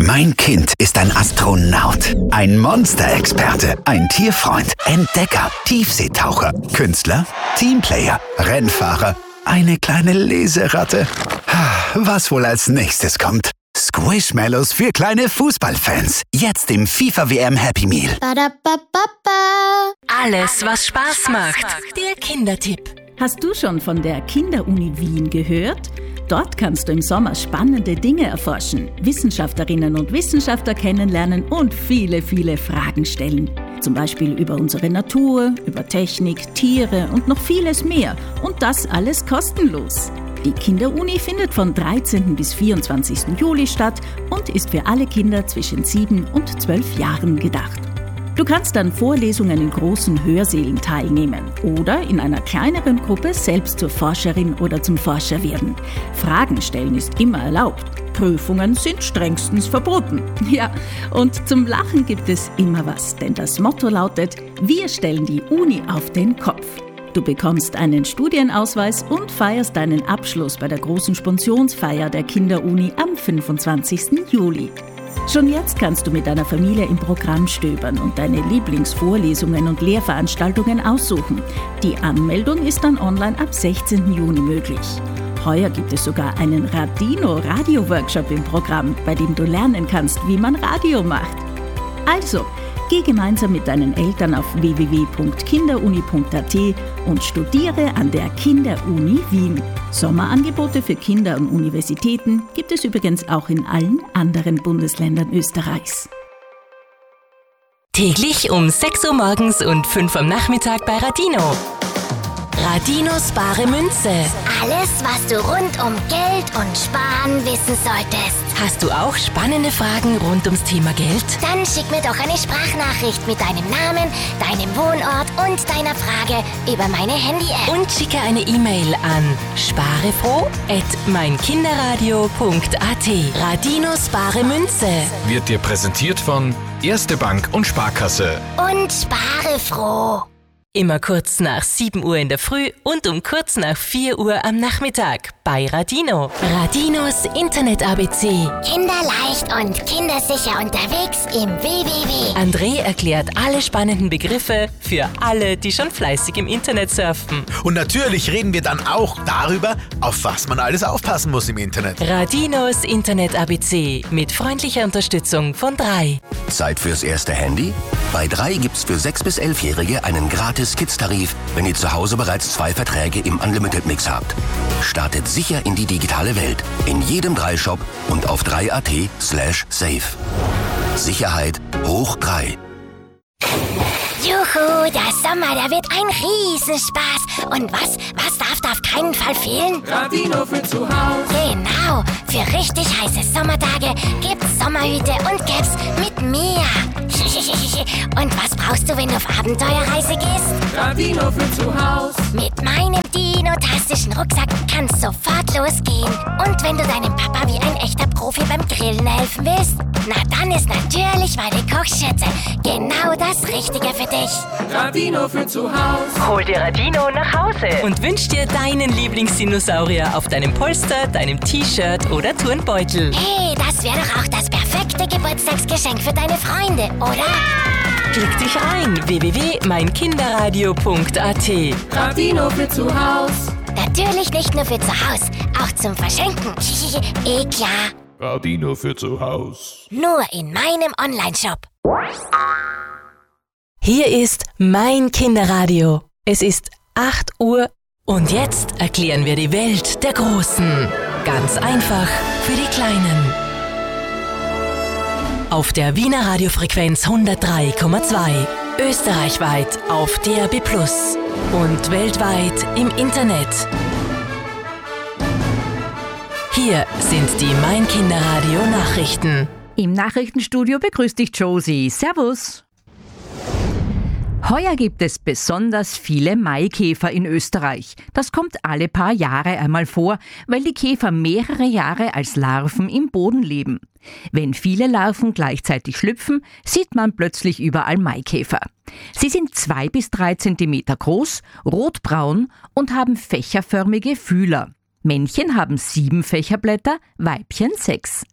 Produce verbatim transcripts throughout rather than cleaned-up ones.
Mein Kind ist ein Astronaut, ein Monsterexperte, ein Tierfreund, Entdecker, Tiefseetaucher, Künstler, Teamplayer, Rennfahrer, eine kleine Leseratte. Was wohl als nächstes kommt? Squishmallows für kleine Fußballfans. Jetzt im FIFA W M Happy Meal. Alles, was Spaß macht. Der Kindertipp. Hast du schon von der Kinderuni Wien gehört? Dort kannst du im Sommer spannende Dinge erforschen, Wissenschaftlerinnen und Wissenschaftler kennenlernen und viele, viele Fragen stellen. Zum Beispiel über unsere Natur, über Technik, Tiere und noch vieles mehr. Und das alles kostenlos. Die Kinderuni findet von dreizehnten bis vierundzwanzigsten Juli statt und ist für alle Kinder zwischen sieben und zwölf Jahren gedacht. Du kannst an Vorlesungen in großen Hörsälen teilnehmen oder in einer kleineren Gruppe selbst zur Forscherin oder zum Forscher werden. Fragen stellen ist immer erlaubt. Prüfungen sind strengstens verboten. Ja, und zum Lachen gibt es immer was, denn das Motto lautet: Wir stellen die Uni auf den Kopf. Du bekommst einen Studienausweis und feierst deinen Abschluss bei der großen Sponsionsfeier der Kinderuni am fünfundzwanzigsten Juli. Schon jetzt kannst du mit deiner Familie im Programm stöbern und deine Lieblingsvorlesungen und Lehrveranstaltungen aussuchen. Die Anmeldung ist dann online ab sechzehnten Juni möglich. Heuer gibt es sogar einen Radino-Radio-Workshop im Programm, bei dem du lernen kannst, wie man Radio macht. Also, geh gemeinsam mit deinen Eltern auf w w w punkt kinderuni punkt a t und studiere an der Kinderuni Wien. Sommerangebote für Kinder und Universitäten gibt es übrigens auch in allen anderen Bundesländern Österreichs. Täglich um sechs Uhr morgens und fünf am Nachmittag bei Radino. Radinos bare Münze. Alles, was du rund um Geld und Sparen wissen solltest. Hast du auch spannende Fragen rund ums Thema Geld? Dann schick mir doch eine Sprachnachricht mit deinem Namen, deinem Wohnort und deiner Frage über meine Handy-App. Und schicke eine E-Mail an sparefroh at meinkinderradio punkt a t. Radinos bare Münze wird dir präsentiert von Erste Bank und Sparkasse. Und spare froh. Immer kurz nach sieben Uhr in der Früh und um kurz nach vier Uhr am Nachmittag bei Radino. Radinos Internet-A B C. Kinderleicht und kindersicher unterwegs im W W W. André erklärt alle spannenden Begriffe für alle, die schon fleißig im Internet surfen. Und natürlich reden wir dann auch darüber, auf was man alles aufpassen muss im Internet. Radinos Internet-A B C mit freundlicher Unterstützung von drei. Zeit fürs erste Handy? Bei drei gibt's für sechs- bis elfjährige einen gratis Kids-Tarif, wenn ihr zu Hause bereits zwei Verträge im Unlimited-Mix habt. Startet sicher in die digitale Welt. In jedem drei Shop und auf drei punkt a t slash safe. Sicherheit hoch drei. Juhu, der Sommer, der wird ein Riesenspaß. Und was, was darf da auf keinen Fall fehlen? Radino für zu Hause. Genau, für richtig heiße Sommertage gibt's Sommerhüte und Caps mit mir. Und was brauchst du, wenn du auf Abenteuerreise gehst? Radino für zu Hause. Mit meinem dinotastischen Rucksack kann's sofort losgehen. Und wenn du deinem Papa wie ein echter Profi beim Grillen helfen willst, na dann ist natürlich meine Kochschürze genau das Richtige für dich. Radino für zu Hause. Hol dir Radino nach Hause und wünsch dir deinen Lieblingsdinosaurier auf deinem Polster, deinem T-Shirt oder Turnbeutel. Hey, das wäre doch auch das perfekte Geburtstagsgeschenk für deine Freunde, oder? Klick dich rein, w w w punkt meinkinderradio punkt a t. Radino für zu Hause. Natürlich nicht nur für zu Hause, auch zum Verschenken. Eh klar. Radino für zu Hause. Nur in meinem Onlineshop. Hier ist mein Kinderradio. Es ist acht Uhr und jetzt erklären wir die Welt der Großen. Ganz einfach für die Kleinen. Auf der Wiener Radiofrequenz hundertdrei Komma zwei, österreichweit auf D A B plus und weltweit im Internet. Hier sind die Mein Kinderradio Nachrichten. Im Nachrichtenstudio begrüßt dich Josie. Servus! Heuer gibt es besonders viele Maikäfer in Österreich. Das kommt alle paar Jahre einmal vor, weil die Käfer mehrere Jahre als Larven im Boden leben. Wenn viele Larven gleichzeitig schlüpfen, sieht man plötzlich überall Maikäfer. Sie sind zwei bis drei Zentimeter groß, rotbraun und haben fächerförmige Fühler. Männchen haben sieben Fächerblätter, Weibchen sechs.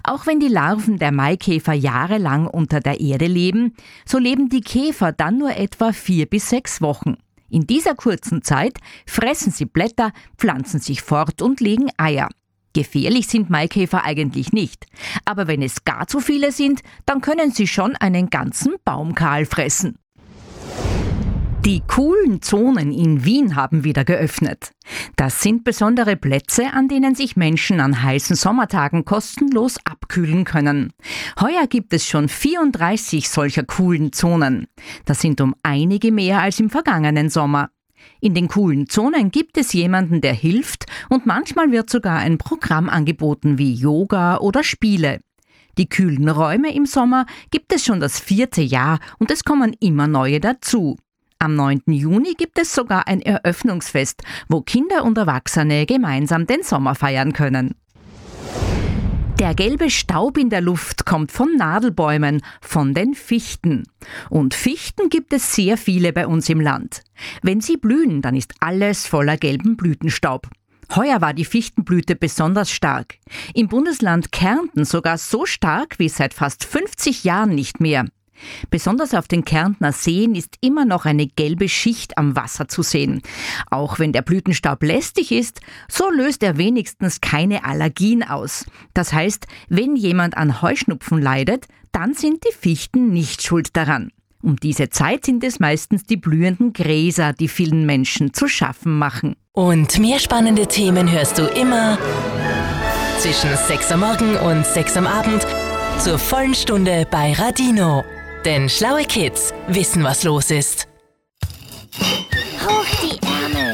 Auch wenn die Larven der Maikäfer jahrelang unter der Erde leben, so leben die Käfer dann nur etwa vier bis sechs Wochen. In dieser kurzen Zeit fressen sie Blätter, pflanzen sich fort und legen Eier. Gefährlich sind Maikäfer eigentlich nicht. Aber wenn es gar zu viele sind, dann können sie schon einen ganzen Baum kahl fressen. Die coolen Zonen in Wien haben wieder geöffnet. Das sind besondere Plätze, an denen sich Menschen an heißen Sommertagen kostenlos abkühlen können. Heuer gibt es schon vierunddreißig solcher coolen Zonen. Das sind um einige mehr als im vergangenen Sommer. In den coolen Zonen gibt es jemanden, der hilft, und manchmal wird sogar ein Programm angeboten wie Yoga oder Spiele. Die kühlen Räume im Sommer gibt es schon das vierte Jahr und es kommen immer neue dazu. Am neunten Juni gibt es sogar ein Eröffnungsfest, wo Kinder und Erwachsene gemeinsam den Sommer feiern können. Der gelbe Staub in der Luft kommt von Nadelbäumen, von den Fichten. Und Fichten gibt es sehr viele bei uns im Land. Wenn sie blühen, dann ist alles voller gelben Blütenstaub. Heuer war die Fichtenblüte besonders stark. Im Bundesland Kärnten sogar so stark wie seit fast fünfzig Jahren nicht mehr. Besonders auf den Kärntner Seen ist immer noch eine gelbe Schicht am Wasser zu sehen. Auch wenn der Blütenstaub lästig ist, so löst er wenigstens keine Allergien aus. Das heißt, wenn jemand an Heuschnupfen leidet, dann sind die Fichten nicht schuld daran. Um diese Zeit sind es meistens die blühenden Gräser, die vielen Menschen zu schaffen machen. Und mehr spannende Themen hörst du immer zwischen sechs am Morgen und sechs am Abend zur vollen Stunde bei Radino. Denn schlaue Kids wissen, was los ist. Hoch die Ärmel.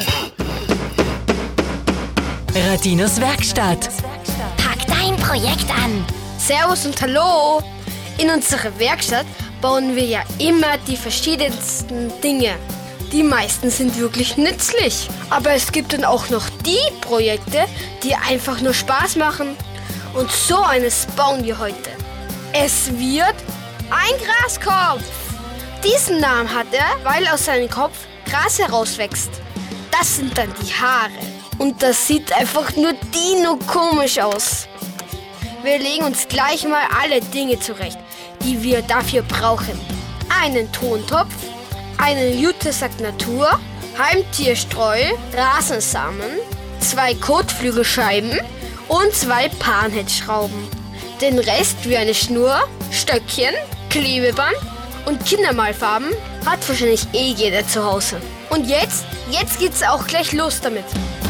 Radinos Werkstatt. Pack dein Projekt an. Servus und Hallo. In unserer Werkstatt bauen wir ja immer die verschiedensten Dinge. Die meisten sind wirklich nützlich. Aber es gibt dann auch noch die Projekte, die einfach nur Spaß machen. Und so eines bauen wir heute. Es wird ein Graskopf. Diesen Namen hat er, weil aus seinem Kopf Gras herauswächst. Das sind dann die Haare. Und das sieht einfach nur dino-komisch aus. Wir legen uns gleich mal alle Dinge zurecht, die wir dafür brauchen. Einen Tontopf, einen Jutesack Natur, Heimtierstreu, Rasensamen, zwei Kotflügelscheiben und zwei Panheadschrauben. Den Rest wie eine Schnur, Stöckchen, Klebeband und Kindermalfarben hat wahrscheinlich eh jeder zu Hause. Und jetzt, jetzt geht's auch gleich los damit.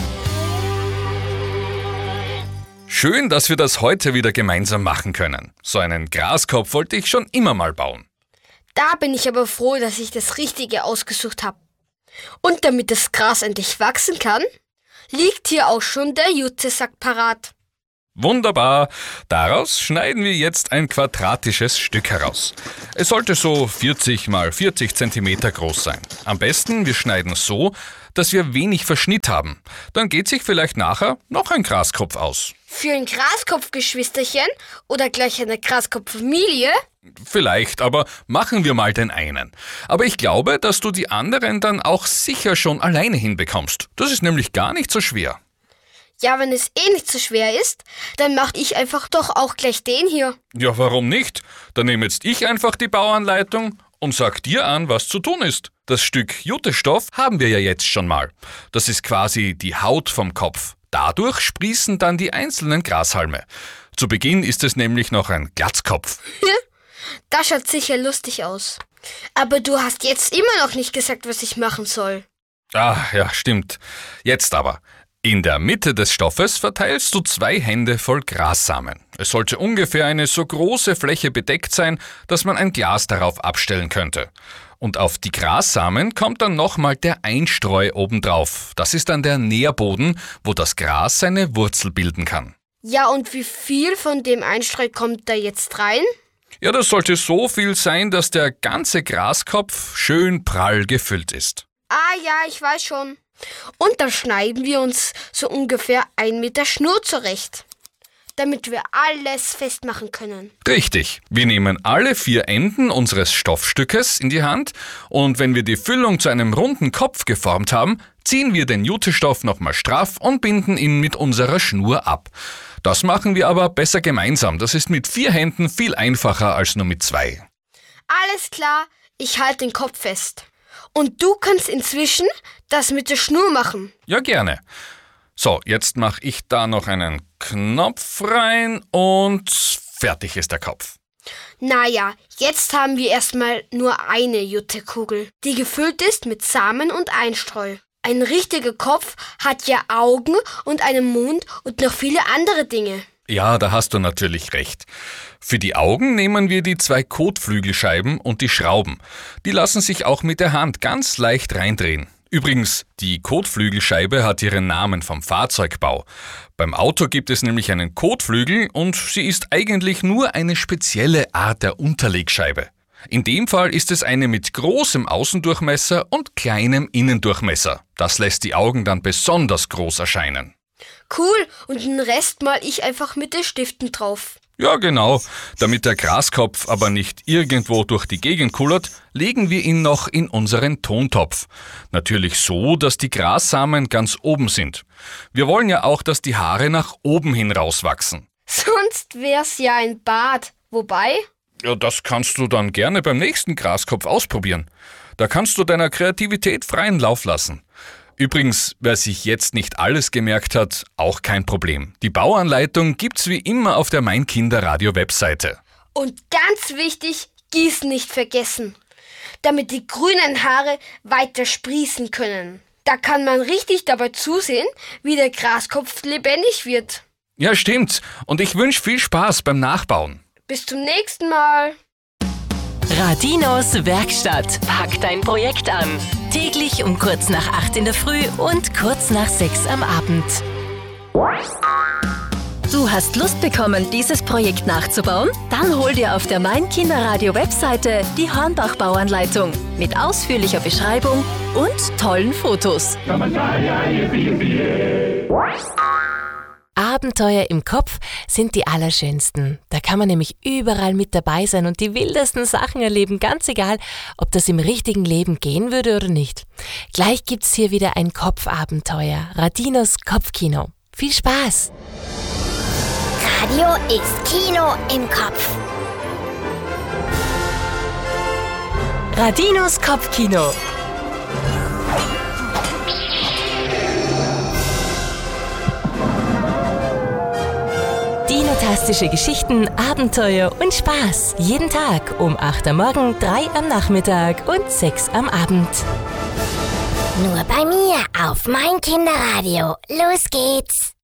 Schön, dass wir das heute wieder gemeinsam machen können. So einen Graskopf wollte ich schon immer mal bauen. Da bin ich aber froh, dass ich das Richtige ausgesucht habe. Und damit das Gras endlich wachsen kann, liegt hier auch schon der Jutesack parat. Wunderbar. Daraus schneiden wir jetzt ein quadratisches Stück heraus. Es sollte so vierzig mal vierzig Zentimeter groß sein. Am besten, wir schneiden so, dass wir wenig Verschnitt haben. Dann geht sich vielleicht nachher noch ein Graskopf aus. Für ein Graskopfgeschwisterchen oder gleich eine Graskopffamilie? Vielleicht, aber machen wir mal den einen. Aber ich glaube, dass du die anderen dann auch sicher schon alleine hinbekommst. Das ist nämlich gar nicht so schwer. Ja, wenn es eh nicht so schwer ist, dann mache ich einfach doch auch gleich den hier. Ja, warum nicht? Dann nehme jetzt ich einfach die Bauanleitung und sag dir an, was zu tun ist. Das Stück Jutestoff haben wir ja jetzt schon mal. Das ist quasi die Haut vom Kopf. Dadurch sprießen dann die einzelnen Grashalme. Zu Beginn ist es nämlich noch ein Glatzkopf. Das schaut sicher lustig aus. Aber du hast jetzt immer noch nicht gesagt, was ich machen soll. Ah, ja, stimmt. Jetzt aber. In der Mitte des Stoffes verteilst du zwei Hände voll Grassamen. Es sollte ungefähr eine so große Fläche bedeckt sein, dass man ein Glas darauf abstellen könnte. Und auf die Grassamen kommt dann nochmal der Einstreu obendrauf. Das ist dann der Nährboden, wo das Gras seine Wurzel bilden kann. Ja, und wie viel von dem Einstreu kommt da jetzt rein? Ja, das sollte so viel sein, dass der ganze Graskopf schön prall gefüllt ist. Ah ja, ich weiß schon. Und da schneiden wir uns so ungefähr ein Meter Schnur zurecht, damit wir alles festmachen können. Richtig. Wir nehmen alle vier Enden unseres Stoffstückes in die Hand und wenn wir die Füllung zu einem runden Kopf geformt haben, ziehen wir den Jutestoff nochmal straff und binden ihn mit unserer Schnur ab. Das machen wir aber besser gemeinsam. Das ist mit vier Händen viel einfacher als nur mit zwei. Alles klar, ich halte den Kopf fest. Und du kannst inzwischen das mit der Schnur machen. Ja, gerne. So, jetzt mache ich da noch einen Knopf rein und fertig ist der Kopf. Naja, jetzt haben wir erstmal nur eine Juttekugel, die gefüllt ist mit Samen und Einstreu. Ein richtiger Kopf hat ja Augen und einen Mund und noch viele andere Dinge. Ja, da hast du natürlich recht. Für die Augen nehmen wir die zwei Kotflügelscheiben und die Schrauben. Die lassen sich auch mit der Hand ganz leicht reindrehen. Übrigens, die Kotflügelscheibe hat ihren Namen vom Fahrzeugbau. Beim Auto gibt es nämlich einen Kotflügel und sie ist eigentlich nur eine spezielle Art der Unterlegscheibe. In dem Fall ist es eine mit großem Außendurchmesser und kleinem Innendurchmesser. Das lässt die Augen dann besonders groß erscheinen. Cool, und den Rest mal ich einfach mit den Stiften drauf. Ja, genau. Damit der Graskopf aber nicht irgendwo durch die Gegend kullert, legen wir ihn noch in unseren Tontopf. Natürlich so, dass die Grassamen ganz oben sind. Wir wollen ja auch, dass die Haare nach oben hin rauswachsen. Sonst wär's ja ein Bad. Wobei? Ja, das kannst du dann gerne beim nächsten Graskopf ausprobieren. Da kannst du deiner Kreativität freien Lauf lassen. Übrigens, wer sich jetzt nicht alles gemerkt hat, auch kein Problem. Die Bauanleitung gibt's wie immer auf der Mein Kinderradio Webseite. Und ganz wichtig, Gießen nicht vergessen, damit die grünen Haare weiter sprießen können. Da kann man richtig dabei zusehen, wie der Graskopf lebendig wird. Ja, stimmt. Und ich wünsche viel Spaß beim Nachbauen. Bis zum nächsten Mal. Radinos Werkstatt. Pack dein Projekt an. Täglich um kurz nach acht in der Früh und kurz nach sechs am Abend. Du hast Lust bekommen, dieses Projekt nachzubauen? Dann hol dir auf der Mein Kinderradio Webseite die Hornbach-Bauanleitung mit ausführlicher Beschreibung und tollen Fotos. Abenteuer im Kopf sind die allerschönsten. Da kann man nämlich überall mit dabei sein und die wildesten Sachen erleben, ganz egal, ob das im richtigen Leben gehen würde oder nicht. Gleich gibt's hier wieder ein Kopfabenteuer. Radinos Kopfkino. Viel Spaß! Radio ist Kino im Kopf. Radinos Kopfkino. Dinotastische Geschichten, Abenteuer und Spaß. Jeden Tag um acht am Morgen, drei am Nachmittag und sechs am Abend. Nur bei mir auf Mein Kinderradio. Los geht's!